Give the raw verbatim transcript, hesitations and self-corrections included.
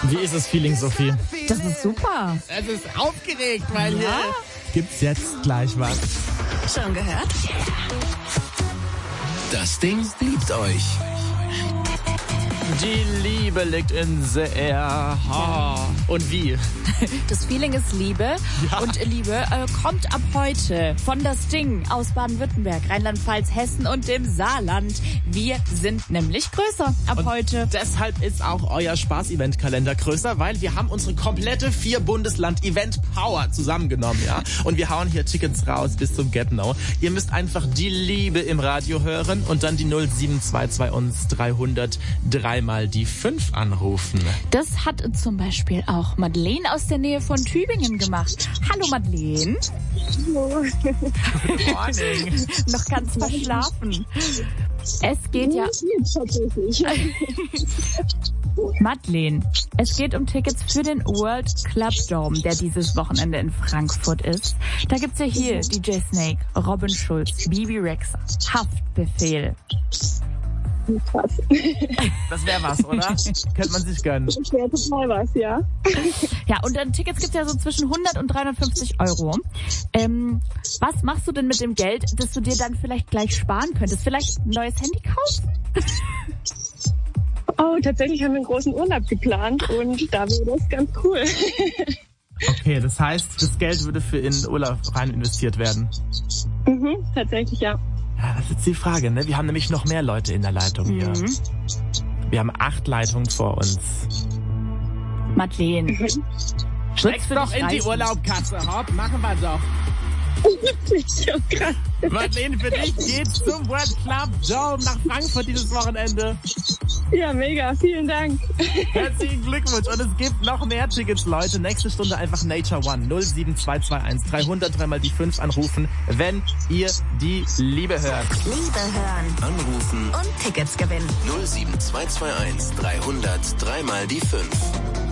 Wie ist das Feeling, Sophie? Das ist super. Es ist aufgeregt, weil Ja. hier gibt's jetzt gleich was. Schon gehört? Das Ding liebt euch. Die Liebe liegt in the air. Ha. Und wie? Das Feeling ist Liebe. Ja. Und Liebe äh, kommt ab heute von das Ding aus Baden-Württemberg, Rheinland-Pfalz, Hessen und dem Saarland. Wir sind nämlich größer ab Und heute. Deshalb ist auch euer Spaß-Event-Kalender größer, weil wir haben unsere komplette Vier-Bundesland-Event-Power zusammengenommen, ja. Und wir hauen hier Tickets raus bis zum Get-No. Ihr müsst einfach die Liebe im Radio hören und dann die null sieben zwei zwei uns dreihundert dreimal die fünf anrufen. Das hat zum Beispiel auch Madeleine aus der Nähe von Tübingen gemacht. Hallo Madeleine. Good morning. Noch ganz verschlafen. Es geht ja... Madeleine, es geht um Tickets für den World Club Dome, der dieses Wochenende in Frankfurt ist. Da gibt's ja hier D J Snake, Robin Schulz, Bibi Rexha, Haftbefehl. Krass. Das wäre was, oder? Könnte man sich gönnen. Das wäre total was, ja. Ja, und dann Tickets gibt's ja so zwischen hundert und dreihundertfünfzig Euro. Ähm, was machst du denn mit dem Geld, das du dir dann vielleicht gleich sparen könntest? Vielleicht ein neues Handy kaufen? Oh, tatsächlich haben wir einen großen Urlaub geplant und da wäre das ganz cool. Okay, das heißt, das Geld würde für in Urlaub rein investiert werden. Mhm, tatsächlich, ja. Ja, das ist jetzt die Frage, ne? Wir haben nämlich noch mehr Leute in der Leitung hier. Mhm. Wir haben acht Leitungen vor uns. Madeleine. Steck's für doch dich in die reichen? Urlaubkasse, hopp, machen wir doch. Ja, krass. Madeleine, für dich geht's zum World Club Dome nach Frankfurt dieses Wochenende. Ja, mega, vielen Dank. Herzlichen Glückwunsch und es gibt noch mehr Tickets, Leute. Nächste Stunde einfach Nature One null sieben zwei zwei eins dreihundert dreimal die fünf anrufen, wenn ihr die Liebe hört. Liebe hören Anrufen und Tickets gewinnen. null sieben zwei zwei eins dreihundert dreimal die fünf.